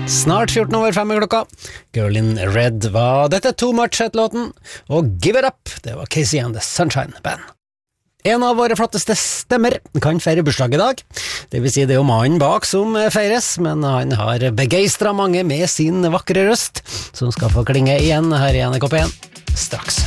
Snart 14:05 i klokka. Girl in Red var dette Too Much Het-låten, og Give It Up, det var Casey and the Sunshine Band. En av våre flotteste stemmer kan feire bursdag i dag. Det vil si det er jo mannen bak som feires, men han har begeistret mange med sin vakre røst, som skal få klinge igjen her i NRK P1 straks.